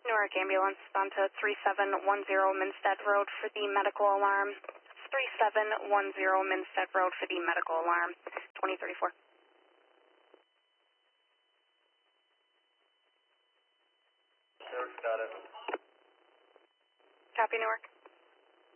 Newark ambulance onto 3710 Minstead Road for the medical alarm. 3710 Minstead Road for the medical alarm. 2034. Newark, got it. Copy, Newark.